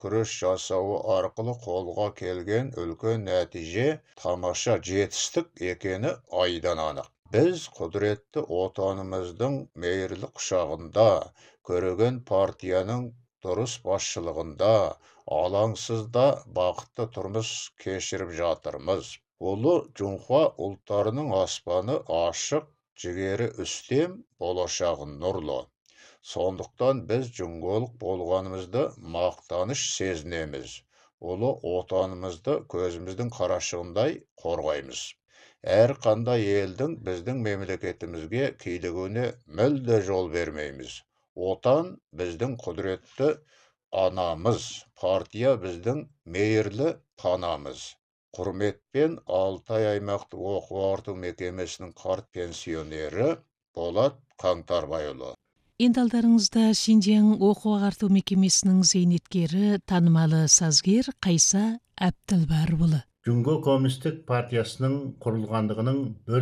күрес жасауы арқылы қолға келген үлкен нәтиже тамаша жетістік екені айдан анық. Біз құдіретті отанымыздың мейірлі құшағында, көреген партияның дұрыс басшылығында, алаңсызда бақытты тұрмыс кешіріп жатырмыз. Ұлы Жұңхуа ұлттарының аспаны ашық, жігері үстем, болашағы нұрлы. Сондықтан біз жұңголық болғанымызды мақтаныш сезінеміз. Ұлы отанымызды көзіміздің қарашығындай қорғаймыз. Әр қандай елдің біздің мемлекетімізге килігуіне мүлде жол бермейміз. Отан біздің құдіретті анамыз, партия біздің мейірлі панамыз. Құрметпен Алтай аймақтық оқу-ағарту мекемесінің қарт пенсионері Болат Қаңтарбайұлы. Ендалдарыңызда Шинжаң оқу-ағарту мекемесінің зейнеткері, танымалы сазгер Қайса Әбділбарұлы. Жұңго Коммунистік партиясының құрылғандығының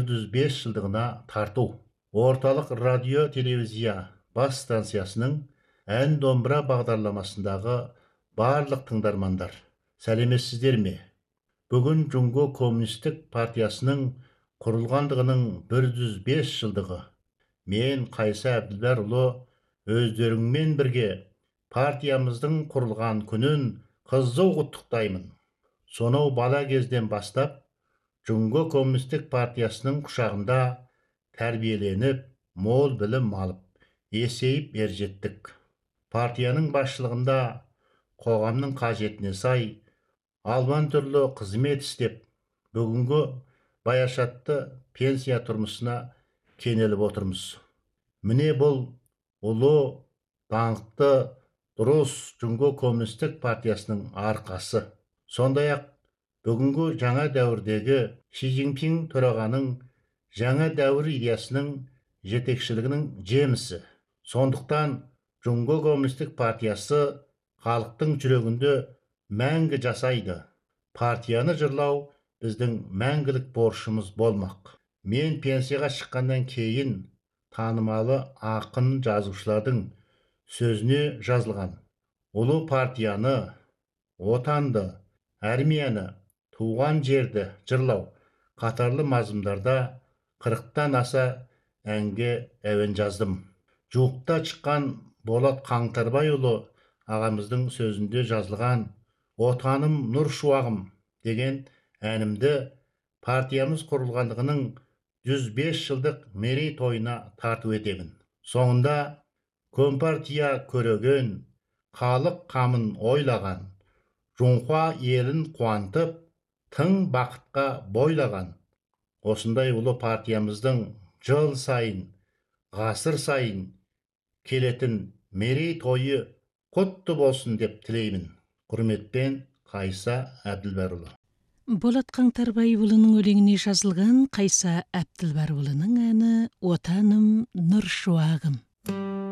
105 жылдығына тарту. Орталық радио телевизия бас станциясының ән домбыра бағдарламасындағы барлық тыңдармандар, сәлеметсіздер ме? Бүгін Жұңго Коммунистік партиясының құрылғандығының 105 жылдығы. Мен Қайса Әбділбарұлы өздеріңмен бірге партиямыздың құрылған күнін қызу құттықтаймын. Сонау бала кезден бастап Жұңго Коммунистік партиясының құшағында тәрбиеленіп, мол білім алып, есейіп ержеттік. Партияның басшылығында қоғамның қажетіне сай алуан түрлі қызмет істеп, бүгінгі баяшатты пенсия тұрмысына кенеліп отырмыз. Міне бұл ұлы, даңқты, дұрыс Жұңго Коммунистік партиясының арқасы. Сондай-ақ бүгінгі жаңа дәуірдегі Ши Цзиньпин төрағаның жаңа дәуір идеясының жетекшілігінің жемісі. Сондықтан Жұңго Коммунистік партиясы халықтың жүрегінде мәңгі жасайды. Партияны жырлау біздің мәңгілік борышымыз болмақ. Мен пенсияға шыққаннан кейін танымалы ақын жазушылардың сөзіне жазылған ұлы партияны, отанды, армияны, туған жерді жырлау қатарлы мазмұндарда 40-тан аса әнге әуен жаздым. Жуықта шыққан Болат Қаңтарбайұлы ағамыздың сөзінде жазылған «Отаным нұр шуағым» деген әнімді партиямыз құрылғандығының 105 жылдық мерейтойына тарту етемін. Соңында Компартия көреген, халық қамын ойлаған, Жұңхуа елін қуантып, тың бақытқа бойлаған. Осындай ұлы партиямыздың жыл сайын, ғасыр сайын келетін мерейтойы құтты болсын деп тілеймін. Құрметпен Қайса Әбділбарұлы. Болат Қаңтарбайұлының өлеңіне жазылған Қайса Әбділбарұлының әні «Отаным нұр шуағым».